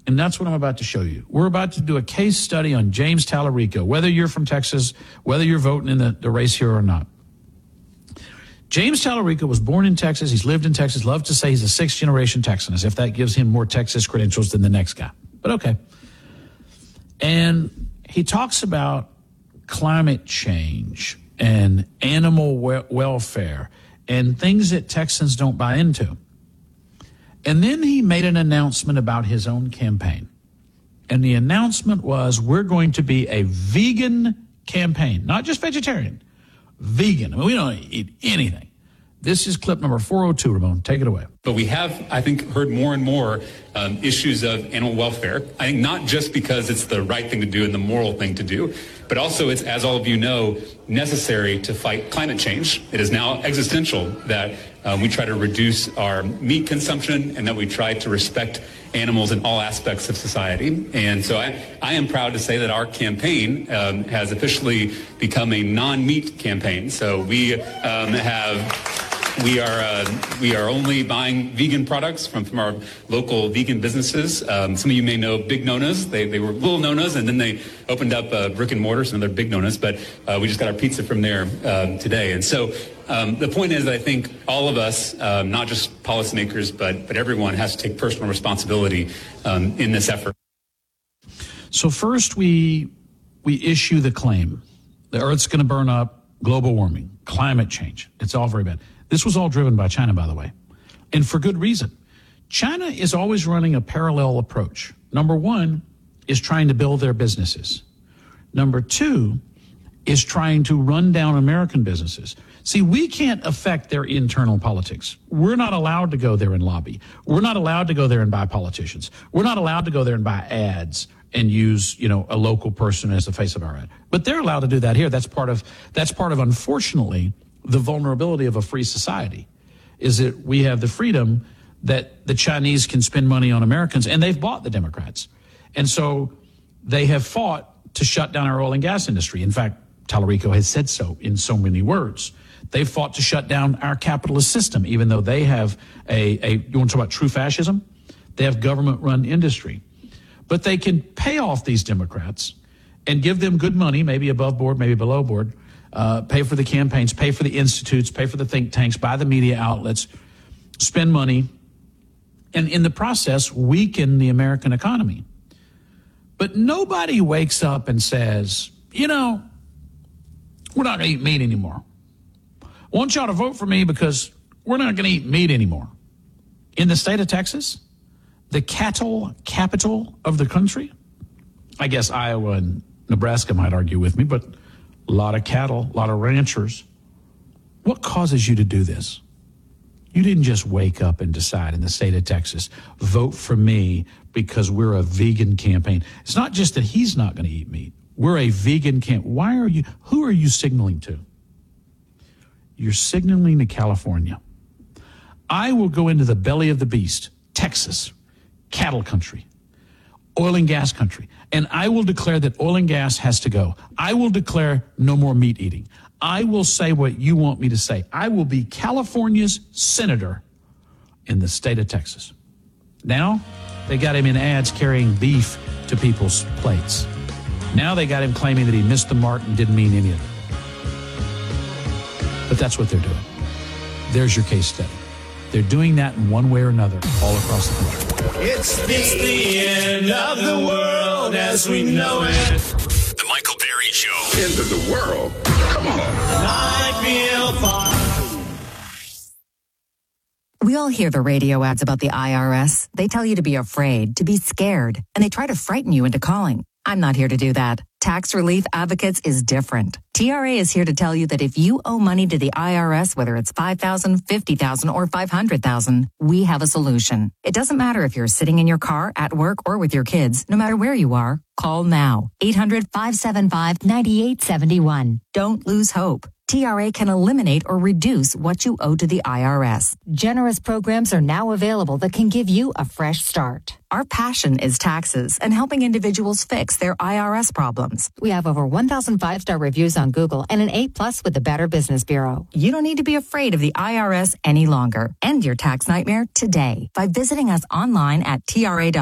And that's what I'm about to show you. We're about to do a case study on James Tallarico, whether you're from Texas, whether you're voting in the race here or not. James Tallarico was born in Texas. He's lived in Texas. Love to say he's a sixth-generation Texan, as if that gives him more Texas credentials than the next guy. But okay. And he talks about climate change and animal welfare and things that Texans don't buy into. And then he made an announcement about his own campaign. And the announcement was, we're going to be a vegan campaign, not just vegetarian, vegan. I mean, we don't eat anything. This is clip number 402, Ramon. Take it away. But we have, I think, heard more and more issues of animal welfare. I think not just because it's the right thing to do and the moral thing to do, but also it's, as all of you know, necessary to fight climate change. It is now existential that we try to reduce our meat consumption and that we try to respect animals in all aspects of society. And so I am proud to say that our campaign has officially become a non-meat campaign. So we are only buying vegan products from our local vegan businesses. Some of you may know Big Nona's. They were little Nona's, and then they opened up brick and mortar, some other Big Nona's. But we just got our pizza from there today. And so the point is that I think all of us, not just policymakers, but everyone has to take personal responsibility in this effort. So first we issue the claim. The Earth's going to burn up, global warming, climate change. It's all very bad. This was all driven by China, by the way, and for good reason. China is always running a parallel approach. Number one is trying to build their businesses. Number two is trying to run down American businesses. See, we can't affect their internal politics. We're not allowed to go there and lobby. We're not allowed to go there and buy politicians. We're not allowed to go there and buy ads and use, a local person as the face of our ad. But they're allowed to do that here. That's part of, unfortunately, the vulnerability of a free society, is that we have the freedom that the Chinese can spend money on Americans, and they've bought the Democrats. And so they have fought to shut down our oil and gas industry. In fact, Tallarico has said so in so many words. They fought to shut down our capitalist system, even though they have you want to talk about true fascism? They have government-run industry. But they can pay off these Democrats and give them good money, maybe above board, maybe below board, pay for the campaigns, pay for the institutes, pay for the think tanks, buy the media outlets, spend money, and in the process, weaken the American economy. But nobody wakes up and says, we're not going to eat meat anymore. I want y'all to vote for me because we're not going to eat meat anymore. In the state of Texas, the cattle capital of the country, I guess Iowa and Nebraska might argue with me, but a lot of cattle, a lot of ranchers. What causes you to do this? You didn't just wake up and decide in the state of Texas, vote for me because we're a vegan campaign. It's not just that he's not going to eat meat. We're a vegan campaign. Who are you signaling to? You're signaling to California. I will go into the belly of the beast, Texas, cattle country, oil and gas country, and I will declare that oil and gas has to go. I will declare no more meat eating. I will say what you want me to say. I will be California's senator in the state of Texas. Now, they got him in ads carrying beef to people's plates. Now they got him claiming that he missed the mark and didn't mean any of it. But that's what they're doing. There's your case study. They're doing that in one way or another all across the country. It's the end of the world as we know it. The Michael Berry Show. End of the world? Come on. I feel fine. We all hear the radio ads about the IRS. They tell you to be afraid, to be scared, and they try to frighten you into calling. I'm not here to do that. Tax Relief Advocates is different. TRA is here to tell you that if you owe money to the IRS, whether it's $5,000, $50,000, or $500,000, we have a solution. It doesn't matter if you're sitting in your car, at work, or with your kids. No matter where you are, call now. 800-575-9871. Don't lose hope. TRA can eliminate or reduce what you owe to the IRS. Generous programs are now available that can give you a fresh start. Our passion is taxes and helping individuals fix their IRS problems. We have over 1,000 five-star reviews on Google and an A+ with the Better Business Bureau. You don't need to be afraid of the IRS any longer. End your tax nightmare today by visiting us online at TRA.com.